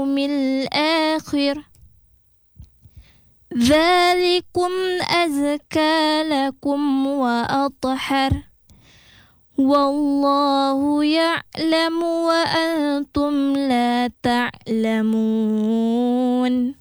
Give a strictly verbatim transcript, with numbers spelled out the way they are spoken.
واليوم الآخر ذلكم أزكى لكم وأطهر والله يعلم وأنتم لا تعلمون